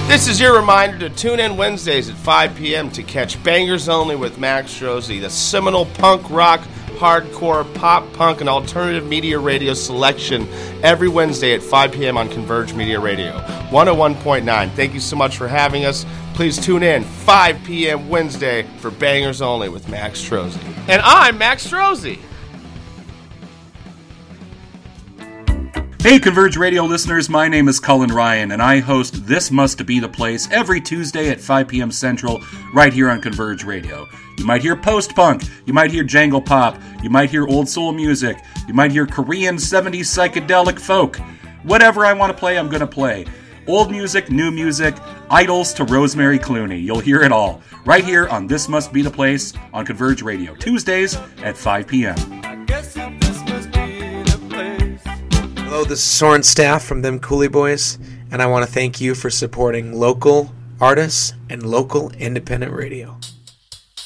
This is your reminder to tune in Wednesdays at 5 p.m. to catch Bangers Only with Max Strozzi, the seminal punk rock, hardcore, pop punk, and alternative media radio selection every Wednesday at 5 p.m. on Converge Media Radio, 101.9. Thank you so much for having us. Please tune in 5 p.m. Wednesday for Bangers Only with Max Strozzi. And I'm Max Strozzi. Hey, Converge Radio listeners, my name is Cullen Ryan, and I host This Must Be the Place every Tuesday at 5 p.m. Central, right here on Converge Radio. You might hear post-punk, you might hear jangle pop, you might hear old soul music, you might hear Korean 70s psychedelic folk. Whatever I want to play, I'm going to play. Old music, new music, idols to Rosemary Clooney. You'll hear it all, right here on This Must Be the Place on Converge Radio, Tuesdays at 5 p.m. Hello, this is Soren Staff from Them Coolie Boys, and I want to thank you for supporting local artists and local independent radio.